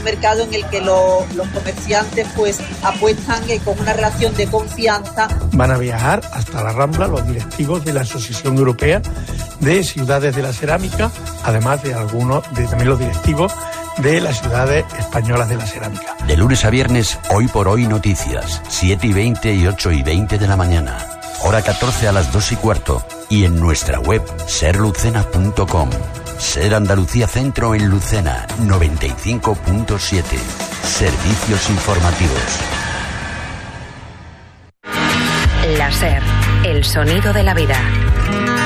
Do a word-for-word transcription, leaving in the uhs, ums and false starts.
mercado en el que lo, los comerciantes pues apuestan eh, con una relación de confianza. Van a viajar hasta la Rambla los directivos de la Asociación Europea de Ciudades de la Cerámica, además de algunos de también los directivos de las ciudades españolas de la cerámica. De lunes a viernes, Hoy por Hoy Noticias, siete y veinte y ocho y veinte de la mañana. Hora catorce a las dos y cuarto. Y en nuestra web, ser lucena punto com. Ser Andalucía Centro en Lucena, noventa y cinco punto siete. Servicios informativos. La SER, el sonido de la vida.